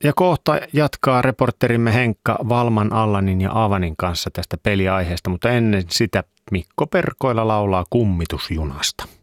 Ja kohta jatkaa reporterimme Henkka Valman, Allanin ja Avanin kanssa tästä peliaiheesta, mutta ennen sitä Mikko Perkoila laulaa Kummitusjunasta.